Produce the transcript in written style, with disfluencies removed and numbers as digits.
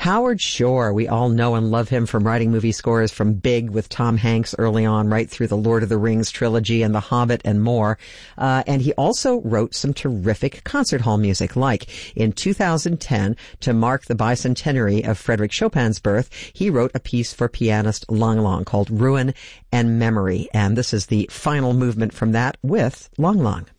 Howard Shore, we all know and love him from writing movie scores from Big with Tom Hanks early on, right through the Lord of the Rings trilogy and The Hobbit and more. And he also wrote some terrific concert hall music, like in 2010, to mark the bicentenary of Frédéric Chopin's birth, he wrote a piece for pianist Lang Lang called Ruin and Memory. And this is the final movement from that with Lang Lang.